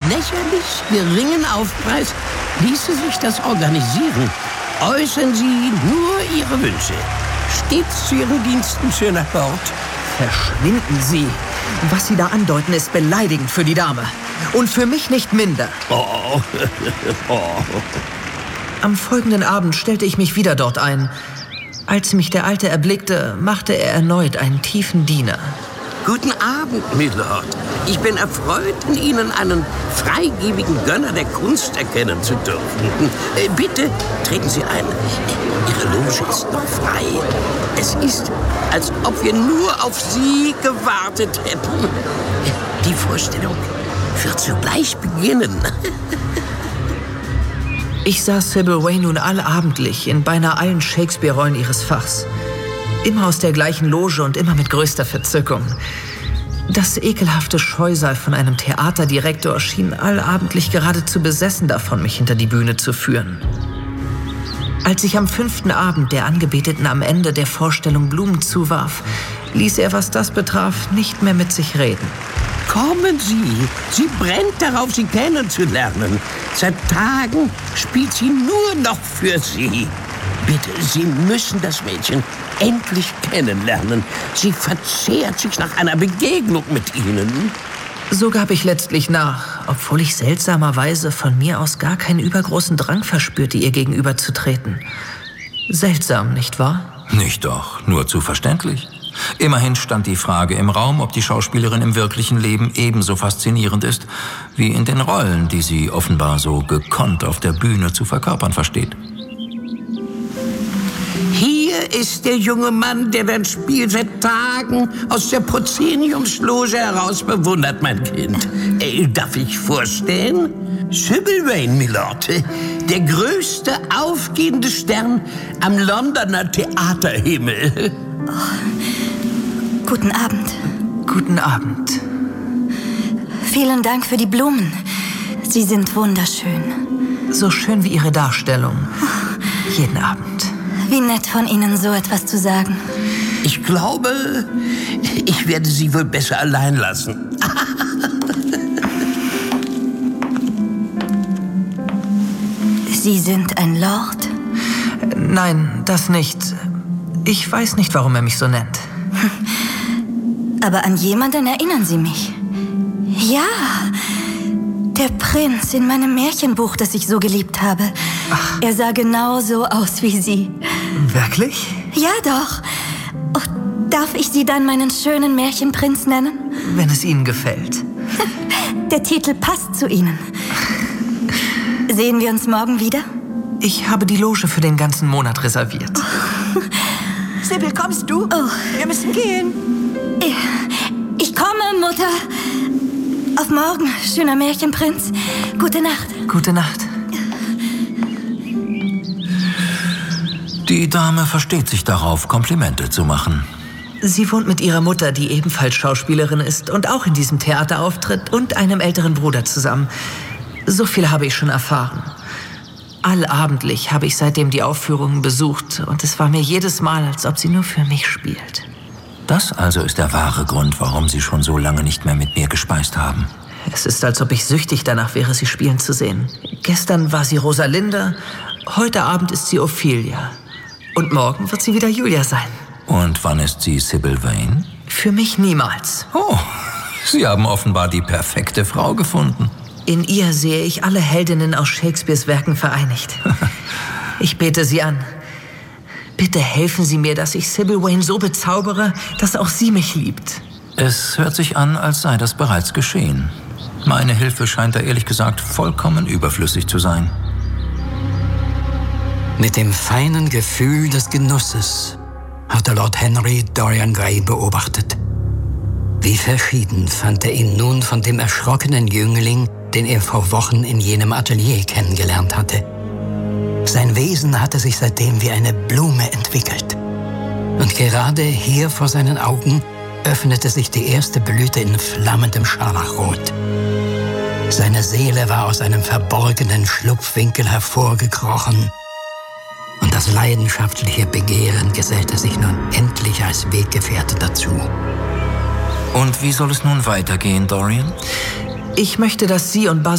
lächerlich geringen Aufpreis ließe sich das organisieren. Äußern Sie nur Ihre Wünsche. Stets zu Ihren Diensten, schöner Lord. Verschwinden Sie. Was Sie da andeuten, ist beleidigend für die Dame. Und für mich nicht minder. Oh. Am folgenden Abend stellte ich mich wieder dort ein. Als mich der Alte erblickte, machte er erneut einen tiefen Diener. Guten Abend, Milord. Ich bin erfreut, in Ihnen einen freigebigen Gönner der Kunst erkennen zu dürfen. Bitte, treten Sie ein. Ihre Loge ist noch frei. Es ist, als ob wir nur auf Sie gewartet hätten. Die Vorstellung wird sogleich beginnen. Ich sah Sybil Vane nun allabendlich in beinahe allen Shakespeare-Rollen ihres Fachs. Immer aus der gleichen Loge und immer mit größter Verzückung. Das ekelhafte Scheusal von einem Theaterdirektor schien allabendlich geradezu besessen davon, mich hinter die Bühne zu führen. Als ich am 5. Abend der Angebeteten am Ende der Vorstellung Blumen zuwarf, ließ er, was das betraf, nicht mehr mit sich reden. Kommen Sie! Sie brennt darauf, Sie kennenzulernen. Seit Tagen spielt sie nur noch für Sie. Bitte, Sie müssen das Mädchen endlich kennenlernen. Sie verzehrt sich nach einer Begegnung mit Ihnen. So gab ich letztlich nach, obwohl ich seltsamerweise von mir aus gar keinen übergroßen Drang verspürte, ihr gegenüberzutreten. Seltsam, nicht wahr? Nicht doch, nur zu verständlich. Immerhin stand die Frage im Raum, ob die Schauspielerin im wirklichen Leben ebenso faszinierend ist, wie in den Rollen, die sie offenbar so gekonnt auf der Bühne zu verkörpern versteht. Hier ist der junge Mann, der dein Spiel seit Tagen aus der Proszeniumsloge heraus bewundert, mein Kind. Darf ich vorstellen? Sybil Vane, Milord. Der größte aufgehende Stern am Londoner Theaterhimmel. Oh, guten Abend. Guten Abend. Vielen Dank für die Blumen. Sie sind wunderschön. So schön wie Ihre Darstellung. Jeden Abend. Wie nett von Ihnen, so etwas zu sagen. Ich glaube, ich werde Sie wohl besser allein lassen. Sie sind ein Lord? Nein, das nicht. Ich weiß nicht, warum er mich so nennt. Aber an jemanden erinnern Sie mich. Ja, der Prinz in meinem Märchenbuch, das ich so geliebt habe. Ach. Er sah genauso aus wie Sie. Wirklich? Ja, doch. Oh, darf ich Sie dann meinen schönen Märchenprinz nennen? Wenn es Ihnen gefällt. Der Titel passt zu Ihnen. Sehen wir uns morgen wieder? Ich habe die Loge für den ganzen Monat reserviert. Sybil, kommst du? Oh. Wir müssen gehen. Ich komme, Mutter. Auf morgen, schöner Märchenprinz. Gute Nacht. Gute Nacht. Die Dame versteht sich darauf, Komplimente zu machen. Sie wohnt mit ihrer Mutter, die ebenfalls Schauspielerin ist und auch in diesem Theater auftritt, und einem älteren Bruder zusammen. So viel habe ich schon erfahren. Allabendlich habe ich seitdem die Aufführungen besucht und es war mir jedes Mal, als ob sie nur für mich spielt. Das also ist der wahre Grund, warum Sie schon so lange nicht mehr mit mir gespeist haben. Es ist, als ob ich süchtig danach wäre, sie spielen zu sehen. Gestern war sie Rosalinda, heute Abend ist sie Ophelia. Und morgen wird sie wieder Julia sein. Und wann ist sie Sybil Vane? Für mich niemals. Oh, Sie haben offenbar die perfekte Frau gefunden. In ihr sehe ich alle Heldinnen aus Shakespeares Werken vereinigt. Ich bete Sie an. Bitte helfen Sie mir, dass ich Sybil Vane so bezaubere, dass auch sie mich liebt. Es hört sich an, als sei das bereits geschehen. Meine Hilfe scheint da ehrlich gesagt vollkommen überflüssig zu sein. Mit dem feinen Gefühl des Genusses hatte Lord Henry Dorian Gray beobachtet. Wie verschieden fand er ihn nun von dem erschrockenen Jüngling, den er vor Wochen in jenem Atelier kennengelernt hatte. Sein Wesen hatte sich seitdem wie eine Blume entwickelt. Und gerade hier vor seinen Augen öffnete sich die erste Blüte in flammendem Scharlachrot. Seine Seele war aus einem verborgenen Schlupfwinkel hervorgekrochen. Und das leidenschaftliche Begehren gesellte sich nun endlich als Weggefährte dazu. Und wie soll es nun weitergehen, Dorian? Ich möchte, dass Sie und